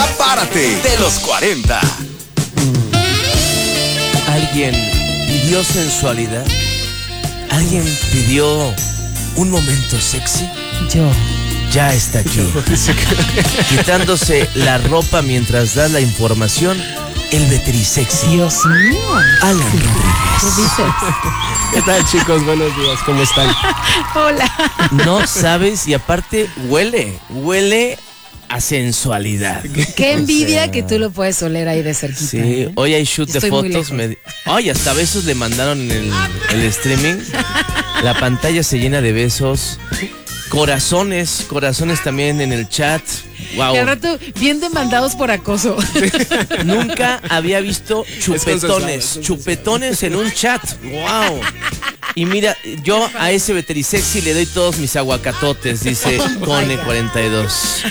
Párate de los 40. ¿Alguien pidió sensualidad? ¿Alguien pidió un momento sexy? Yo. Ya está aquí. Quitándose la ropa mientras da la información, el veterisexy. Dios mío. Alan ¿Qué Rodríguez. dices? ¿Qué tal, chicos? Buenos días, ¿cómo están? Hola. No sabes, y aparte huele a sensualidad. Qué envidia O sea, que tú lo puedes oler ahí de cerquita. Sí, ¿eh? hoy hay shoot de Estoy muy fotos. lejos. Ay, hasta besos le mandaron en el streaming. La pantalla se llena de besos. Corazones también en el chat. Wow. Y al rato, bien demandados por acoso. Nunca había visto consensuado. chupetones en un chat. Wow. Y mira, yo a ese veterisexy le doy todos mis aguacatotes, dice Cone42.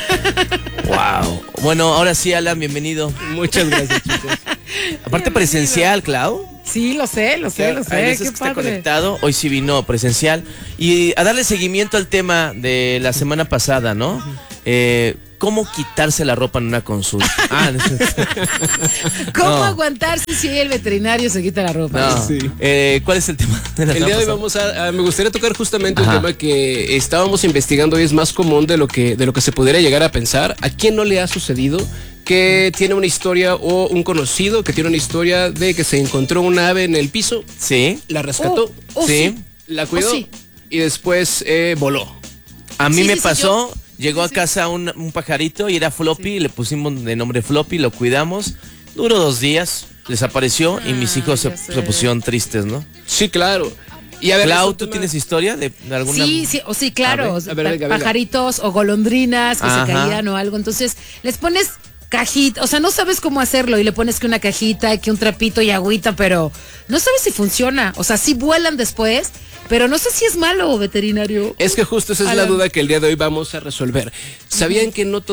Wow. Bueno, ahora sí, Alan, bienvenido. Muchas gracias, chicos. Aparte presencial, Clau. Sí, lo sé. A veces Qué que está padre. conectado, hoy sí vino presencial. Y a darle seguimiento al tema de la semana pasada, ¿no? ¿Cómo quitarse la ropa en una consulta? ¿Cómo No. aguantarse si el veterinario se quita la ropa? No. Sí. ¿Cuál es el tema de la El día de hoy semana vamos me gustaría tocar justamente un Ajá. tema que estábamos investigando y es más común de lo que se pudiera llegar a pensar. ¿A quién no le ha sucedido que tiene una historia o un conocido que tiene una historia de que se encontró un ave en el piso, Sí, la rescató, sí. la cuidó sí. y después voló? A mí Sí, me sí, pasó, yo- llegó a casa un pajarito y era Floppy, le pusimos de nombre Floppy, lo cuidamos, duró 2 días, desapareció y mis hijos ya se sé. pusieron tristes, ¿no? Sí, claro. Y a ver, Clau, es un ¿tú tema- tienes historia de alguna? Sí, claro. A ver, venga. Pajaritos o golondrinas que Ajá. se caían o algo. Entonces, les pones cajita, o sea, no sabes cómo hacerlo y le pones que una cajita, que un trapito y agüita, pero no sabes si funciona. O sea, sí vuelan después, pero no sé si es malo, veterinario. Es que justo esa es la Alan. duda que el día de hoy vamos a resolver. ¿Sabían que no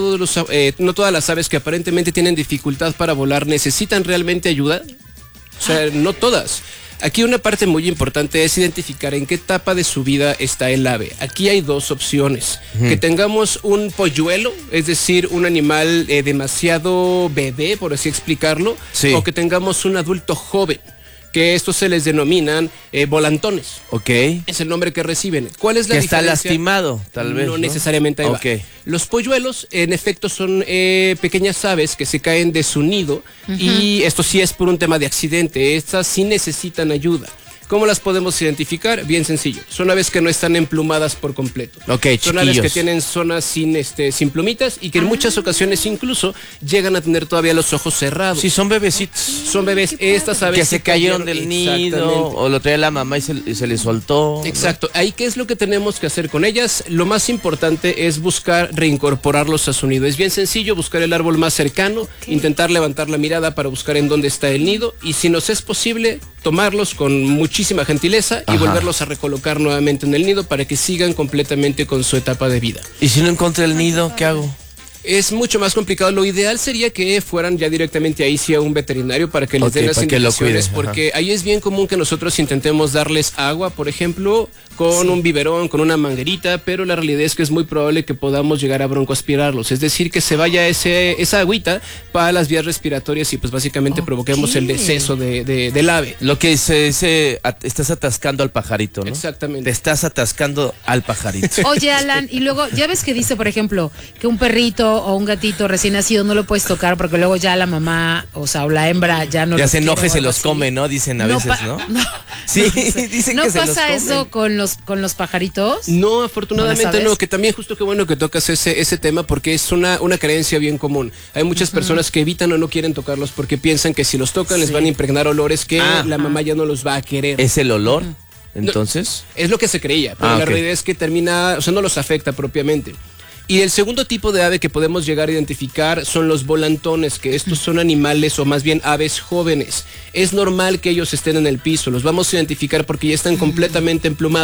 todas las aves que aparentemente tienen dificultad para volar necesitan realmente ayuda? O sea, no todas. Aquí una parte muy importante es identificar en qué etapa de su vida está el ave. Aquí hay 2 opciones. Que tengamos un polluelo, es decir, un animal demasiado bebé, por así explicarlo, Sí. o que tengamos un adulto joven, que estos se les denominan volantones. Ok. Es el nombre que reciben. ¿Cuál es la Que está diferencia? lastimado, tal vez. No necesariamente ahí va. Ok. Los polluelos, en efecto, son pequeñas aves que se caen de su nido y esto sí es por un tema de accidente. Estas sí necesitan ayuda. ¿Cómo las podemos identificar? Bien sencillo. Son aves que no están emplumadas por completo. Ok, Son aves que chiquillos. tienen zonas sin plumitas y que en muchas ocasiones incluso llegan a tener todavía los ojos cerrados. Sí, son bebecitos. Son bebés. Estas aves Que sí se cayeron del nido, Exactamente. o lo traía la mamá y se le soltó. ¿no? Exacto. Ahí, ¿qué es lo que tenemos que hacer con ellas? Lo más importante es buscar reincorporarlos a su nido. Es bien sencillo, buscar el árbol más cercano, intentar levantar la mirada para buscar en dónde está el nido y si nos es posible, tomarlos con muchísima gentileza y Ajá. volverlos a recolocar nuevamente en el nido para que sigan completamente con su etapa de vida. Y si no encontré el nido, ¿qué hago? Es mucho más complicado. Lo ideal sería que fueran ya directamente ahí sí a un veterinario para que les Ok, den las para que lo indicaciones, cuide, porque ahí es bien común que nosotros intentemos darles agua, por ejemplo, con un biberón, con una manguerita, pero la realidad es que es muy probable que podamos llegar a broncoaspirarlos, es decir, que se vaya esa agüita para las vías respiratorias y pues básicamente provoquemos el deceso del ave. Lo que se dice, estás atascando al pajarito, ¿no? Exactamente. Te estás atascando al pajarito. Oye, Alan, y luego, ya ves que dice, por ejemplo, que un perrito o un gatito recién nacido no lo puedes tocar porque luego ya la mamá, o sea, o la hembra ya no Ya los se enoja y quiere o se algo los así. come, ¿no? Dicen a veces, ¿no? Sí, dicen ¿No que se los pasa comen. eso con los pajaritos? No, afortunadamente ¿sabes? no, que también justo qué bueno que tocas ese tema porque es una creencia bien común. Hay muchas personas que evitan o no quieren tocarlos porque piensan que si los tocan les van a impregnar olores que la mamá ya no los va a querer. ¿Es el olor? Entonces. Es lo que se creía, pero la ok. realidad es que termina, o sea, no los afecta propiamente. Y el segundo tipo de ave que podemos llegar a identificar son los volantones, que estos son animales o más bien aves jóvenes. Es normal que ellos estén en el piso, los vamos a identificar porque ya están completamente emplumados.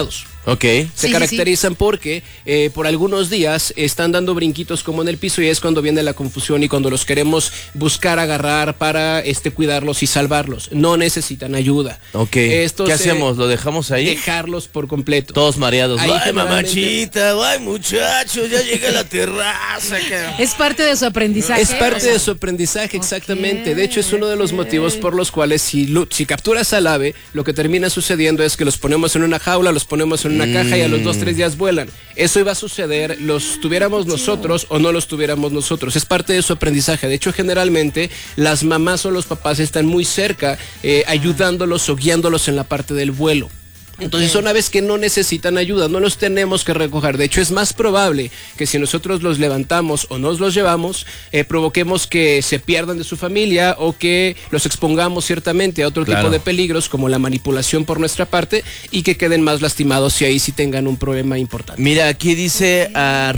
Ok. Se caracterizan porque por algunos días están dando brinquitos como en el piso y es cuando viene la confusión y cuando los queremos buscar agarrar para cuidarlos y salvarlos. No necesitan ayuda. Ok. Estos, ¿Qué hacemos? ¿Lo dejamos ahí? Dejarlos por completo. Todos mareados. Ahí Ay, generalmente- mamachita, ay, muchachos, ya llegué a la terraza. Es parte de su aprendizaje. Es parte de su aprendizaje, exactamente. De hecho, es uno de los motivos por los cuales si capturas al ave, lo que termina sucediendo es que los ponemos en una jaula, los ponemos en una caja y a los 2-3 días vuelan. Eso iba a suceder, los tuviéramos nosotros o no los tuviéramos nosotros. Es parte de su aprendizaje. De hecho, generalmente las mamás o los papás están muy cerca ayudándolos o guiándolos en la parte del vuelo. Entonces son aves que no necesitan ayuda, no los tenemos que recoger. De hecho, es más probable que si nosotros los levantamos o nos los llevamos, provoquemos que se pierdan de su familia o que los expongamos ciertamente a otro tipo de peligros como la manipulación por nuestra parte y que queden más lastimados y ahí sí tengan un problema importante. Mira, aquí dice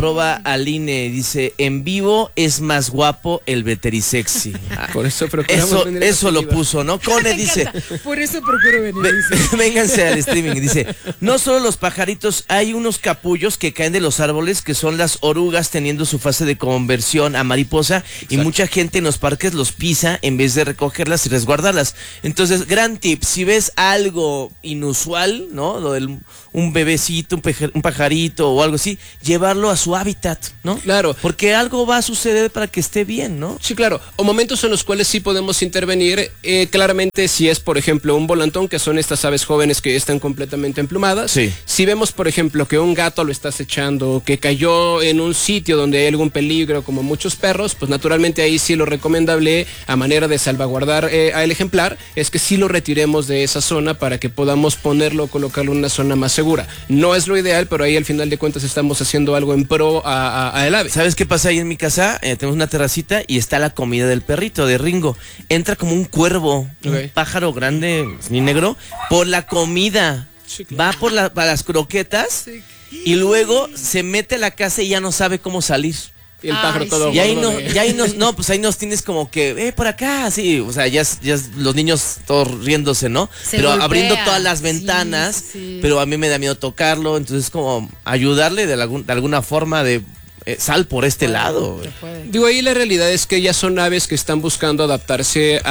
@Aline, dice, en vivo es más guapo el veterisexy. Por eso procuramos venir a la Eso lo actividad. puso, ¿no? Cone dice, Por eso procuro venir. vénganse al streaming. Dice, no solo los pajaritos, hay unos capullos que caen de los árboles que son las orugas teniendo su fase de conversión a mariposa. Y mucha gente en los parques los pisa en vez de recogerlas y resguardarlas. Entonces, gran tip, si ves algo inusual, ¿no? Lo del un bebecito, un pajarito o algo así, llevarlo a su hábitat, ¿no? Claro. Porque algo va a suceder para que esté bien, ¿no? Sí, claro. O momentos en los cuales sí podemos intervenir. Claramente, si es, por ejemplo, un volantón, que son estas aves jóvenes que están completamente emplumadas. Sí. Si vemos, por ejemplo, que un gato lo está acechando, que cayó en un sitio donde hay algún peligro, como muchos perros, pues naturalmente ahí sí lo recomendable, a manera de salvaguardar al ejemplar, es que sí lo retiremos de esa zona para que podamos ponerlo o colocarlo en una zona más segura. No es lo ideal, pero ahí al final de cuentas estamos haciendo algo en pro a el ave. ¿Sabes qué pasa ahí en mi casa? Tenemos una terracita y está la comida del perrito, de Ringo. Entra como un cuervo, un pájaro grande, ni negro, por la comida. Sí, claro. Va para las croquetas y luego se mete a la casa y ya no sabe cómo salir. Y el pájaro todo Y ahí gordo pues ahí nos tienes como que, por acá, sí, o sea, ya los niños todos riéndose, ¿no? Se pero golpea. abriendo todas las ventanas, Sí. pero a mí me da miedo tocarlo, entonces como ayudarle de alguna forma de sal por este lado. Digo, ahí la realidad es que ya son aves que están buscando adaptarse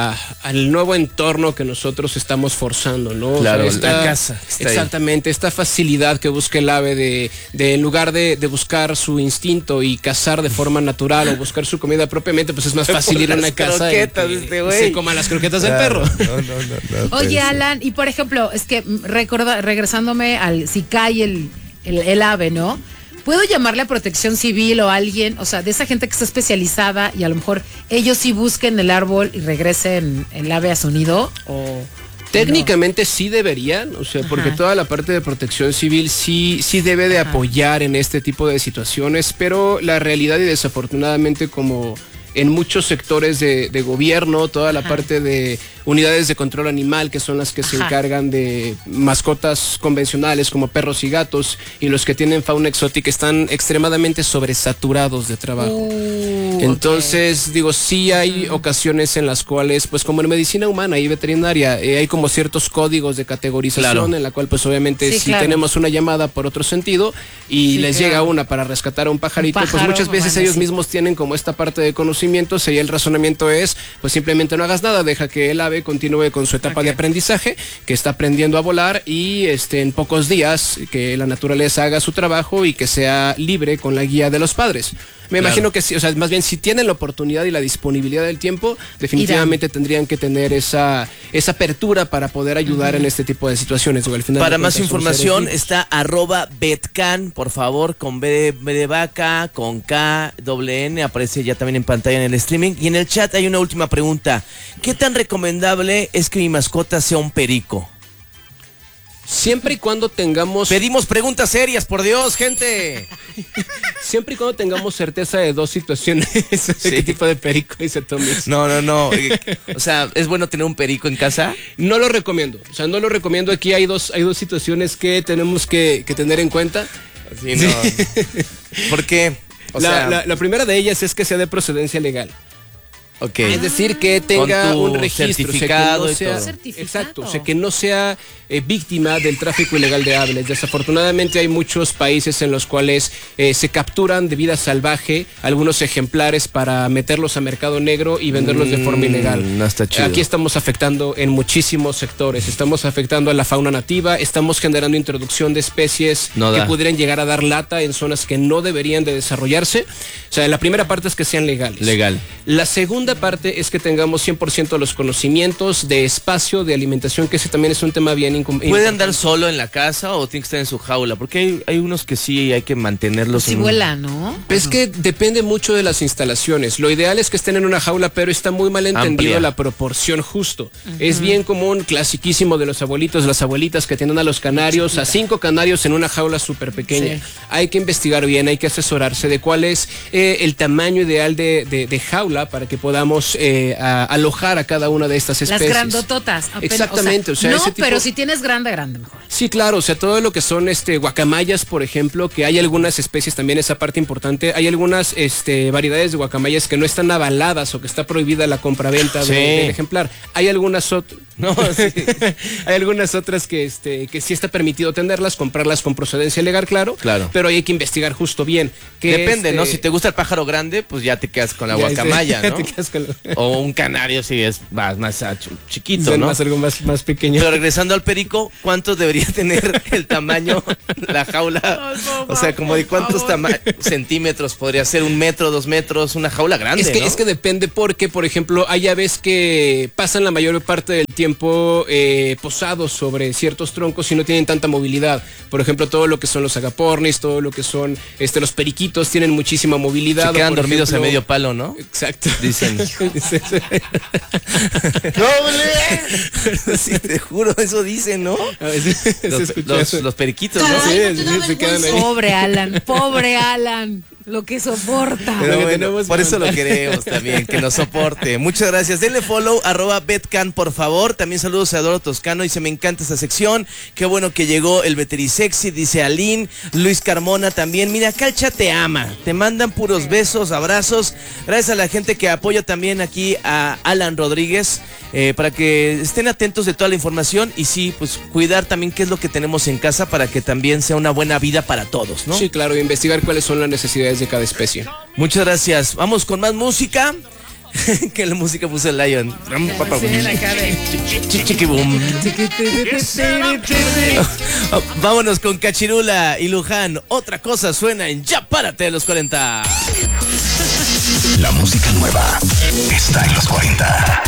al nuevo entorno que nosotros estamos forzando, ¿no? Claro, o sea, la casa que está exactamente, esta facilidad que busca el ave de en lugar de buscar su instinto y cazar de forma natural o buscar su comida propiamente, pues es más fácil ir a una casa y croquetas, que este güey. se coma las croquetas del perro. No, Oye, Alan, y por ejemplo, es que regresándome al si cae el ave, ¿no? ¿Puedo llamarle a Protección Civil o a alguien, o sea, de esa gente que está especializada y a lo mejor ellos sí busquen el árbol y regresen el ave a su nido? ¿O Técnicamente sí deberían, o sea, porque toda la parte de protección civil sí debe de apoyar en este tipo de situaciones, pero la realidad y desafortunadamente como en muchos sectores de gobierno, toda la parte de unidades de control animal, que son las que se encargan de mascotas convencionales como perros y gatos, y los que tienen fauna exótica están extremadamente sobresaturados de trabajo. Entonces, digo, sí hay ocasiones en las cuales, pues como en medicina humana y veterinaria, hay como ciertos códigos de categorización en la cual, pues obviamente si tenemos una llamada por otro sentido y les llega una para rescatar a un pajarito, pues muchas veces ellos mismos tienen como esta parte de conocimientos y el razonamiento es, pues simplemente no hagas nada, deja que el ave continúe con su etapa de aprendizaje, que está aprendiendo a volar y en pocos días que la naturaleza haga su trabajo y que sea libre con la guía de los padres. Me imagino que sí, o sea, más bien si tienen la oportunidad y la disponibilidad del tiempo, definitivamente tendrían que tener esa apertura para poder ayudar en este tipo de situaciones. Al final para más información está @betcan, por favor, con B de vaca, con K, doble N, aparece ya también en pantalla en el streaming. Y en el chat hay una última pregunta. ¿Qué tan recomendable es que mi mascota sea un perico? Siempre y cuando tengamos... Pedimos preguntas serias, por Dios, gente. Siempre y cuando tengamos certeza de dos situaciones. ¿Qué tipo de perico dice Tommy? No. O sea, ¿es bueno tener un perico en casa? No lo recomiendo. O sea, no lo recomiendo. Aquí hay dos situaciones que tenemos que tener en cuenta. Sí, no. ¿Por qué? La primera de ellas es que sea de procedencia legal. Ok. Es decir, que tenga tu un registro, certificado o y sea, que no todo. sea, Certificado. exacto, o sea, que no sea víctima del tráfico ilegal de aves. Desafortunadamente hay muchos países en los cuales se capturan de vida salvaje algunos ejemplares para meterlos a mercado negro y venderlos de forma ilegal. No está chido. Aquí estamos afectando en muchísimos sectores. Estamos afectando a la fauna nativa, estamos generando introducción de especies No que da. pudieran llegar a dar lata en zonas que no deberían de desarrollarse. O sea, la primera parte es que sean legales. Legal. La segunda parte es que tengamos 100% los conocimientos de espacio, de alimentación, que ese también es un tema bien ¿Puede andar solo en la casa o tiene que estar en su jaula? Porque hay unos que sí hay que mantenerlos. Si vuela, ¿no? Es que depende mucho de las instalaciones. Lo ideal es que estén en una jaula, pero está muy mal entendido Amplia. la proporción justo. Es bien común, clasiquísimo de los abuelitos, las abuelitas que tienen a los canarios, a 5 canarios en una jaula súper pequeña. Sí. Hay que investigar bien, hay que asesorarse de cuál es el tamaño ideal de jaula para que podamos alojar a cada una de estas Las especies. grandototas. apenas, Exactamente, o sea, no, ese tipo- pero si tienes grande mejor. Sí, claro, o sea, todo lo que son guacamayas, por ejemplo, que hay algunas especies también, esa parte importante, hay algunas variedades de guacamayas que no están avaladas o que está prohibida la compraventa Sí. del ejemplar. Hay algunas otras, No, sí. hay algunas otras que sí está permitido tenerlas, comprarlas con procedencia legal, claro, Claro. pero hay que investigar justo bien. Que Depende, ¿no? Si te gusta el pájaro grande, pues ya te quedas con la ya, guacamaya, ya ¿no? te quedas con la- O un canario si es más chiquito, son ¿no? más algo más pequeño. Pero regresando al perico, ¿cuánto debería tener el tamaño, la jaula? O sea, como de cuántos centímetros podría ser, 1 metro, 2 metros, una jaula grande, ¿no? Es que depende porque, por ejemplo, hay aves que pasan la mayor parte del tiempo posados sobre ciertos troncos y no tienen tanta movilidad. Por ejemplo, todo lo que son los agapornis, todo lo que son los periquitos tienen muchísima movilidad. Se quedan O, por dormidos a ejemplo- medio palo, ¿no? Exacto. Dicen. Sí, te juro, eso dicen, ¿no? A veces se escucha eso. Los periquitos, ¿no? Sí, sí, se quedan ahí. Pobre Alan, lo que soporta. Pero Lo que bueno, tenemos por que eso lo mandar. queremos también, que nos soporte. Muchas gracias. Denle follow, @betcan, por favor. También saludos a Adoro Toscano. Dice, me encanta esta sección. Qué bueno que llegó el Veterisexy, dice Aline. Luis Carmona también. Mira, acá el chat te ama. Te mandan puros besos, abrazos. Gracias a la gente que apoya también aquí a Alan Rodríguez, para que estén atentos de toda la información y sí, pues cuidar también qué es lo que tenemos en casa para que también sea una buena vida para todos, ¿no? Sí, claro, investigar cuáles son las necesidades de cada especie. Muchas gracias. Vamos con más música. Que la música puso el Lion. Chichiquibum. Vámonos con Cachirula y Luján. Otra cosa suena en Ya Párate de los 40. La música nueva está en los 40.